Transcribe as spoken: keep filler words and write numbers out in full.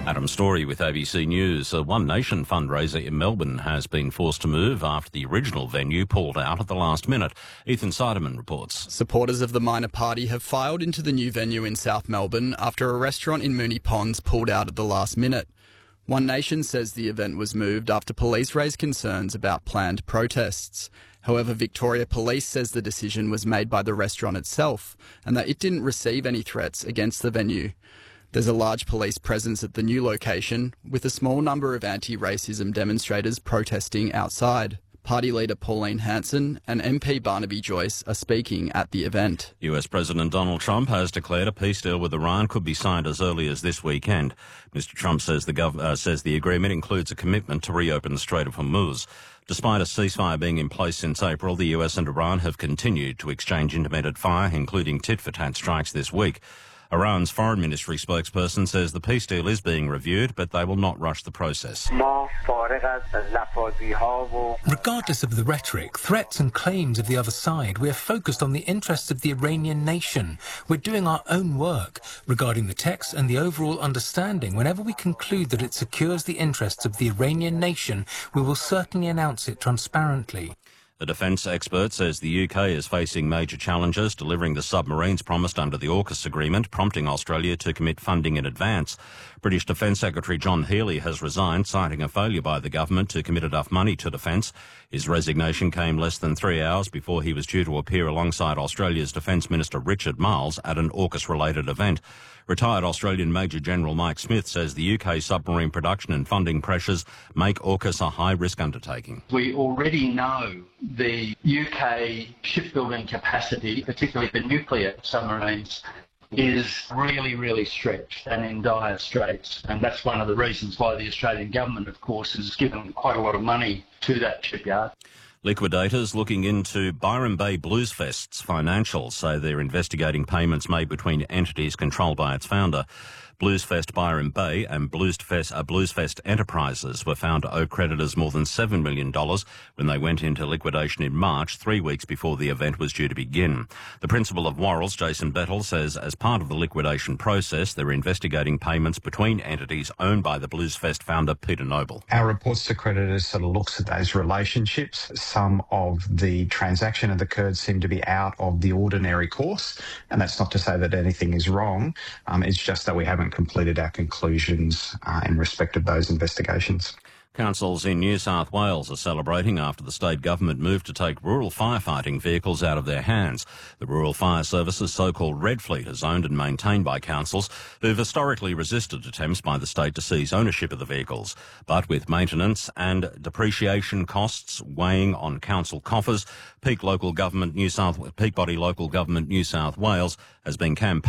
Adam Story with A B C News. A One Nation fundraiser in Melbourne has been forced to move after the original venue pulled out at the last minute. Ethan Seidemann reports. Supporters of the minor party have filed into the new venue in South Melbourne after a restaurant in Moonee Ponds pulled out at the last minute. One Nation says the event was moved after police raised concerns about planned protests. However, Victoria Police says the decision was made by the restaurant itself and that it didn't receive any threats against the venue. There's a large police presence at the new location, with a small number of anti-racism demonstrators protesting outside. Party leader Pauline Hanson and M P Barnaby Joyce are speaking at the event. U S President Donald Trump has declared a peace deal with Iran could be signed as early as this weekend. Mister Trump says the, gov- uh, says the agreement includes a commitment to reopen the Strait of Hormuz. Despite a ceasefire being in place since April, the U S and Iran have continued to exchange intermittent fire, including tit-for-tat strikes this week. Iran's foreign ministry spokesperson says the peace deal is being reviewed, but they will not rush the process. Regardless of the rhetoric, threats and claims of the other side, we are focused on the interests of the Iranian nation. We're doing our own work regarding the text and the overall understanding. Whenever we conclude that it secures the interests of the Iranian nation, we will certainly announce it transparently. The defence expert says the U K is facing major challenges delivering the submarines promised under the AUKUS agreement, prompting Australia to commit funding in advance. British Defence Secretary John Healey has resigned, citing a failure by the government to commit enough money to defence. His resignation came less than three hours before he was due to appear alongside Australia's Defence Minister Richard Marles at an AUKUS-related event. Retired Australian Major General Mike Smith says the U K submarine production and funding pressures make AUKUS a high-risk undertaking. We already know the U K shipbuilding capacity, particularly the nuclear submarines, is really, really stretched and in dire straits. And that's one of the reasons why the Australian government, of course, has given quite a lot of money to that shipyard. Liquidators looking into Byron Bay Blues Fest's financials say they're investigating payments made between entities controlled by its founder. Bluesfest Byron Bay and Bluesfest, uh, Bluesfest Enterprises were found to owe creditors more than seven million dollars when they went into liquidation in March, three weeks before the event was due to begin. The principal of Worrells, Jason Bettle, says as part of the liquidation process, they're investigating payments between entities owned by the Bluesfest founder, Peter Noble. Our reports to creditors sort of looks at those relationships. Some of the transaction that occurred seem to be out of the ordinary course, and that's not to say that anything is wrong. Um, it's just that we haven't completed our conclusions uh, in respect of those investigations. Councils in New South Wales are celebrating after the state government moved to take rural firefighting vehicles out of their hands. The Rural Fire Service's so-called Red Fleet is owned and maintained by councils who've historically resisted attempts by the state to seize ownership of the vehicles. But with maintenance and depreciation costs weighing on council coffers, Peak Local Government New South Peak Body Local Government New South Wales has been campaigning